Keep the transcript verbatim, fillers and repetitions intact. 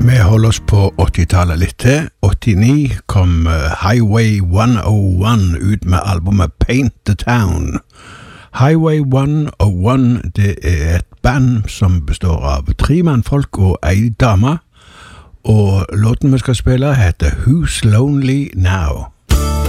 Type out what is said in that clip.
Vi holder oss på åttitallet litt til. åttini kom Highway one oh one ut med albumet Paint the Town. Highway one oh one, det er et band som består av tre mannfolk og ei dame, og låten vi skal spille heter Who's Lonely Now?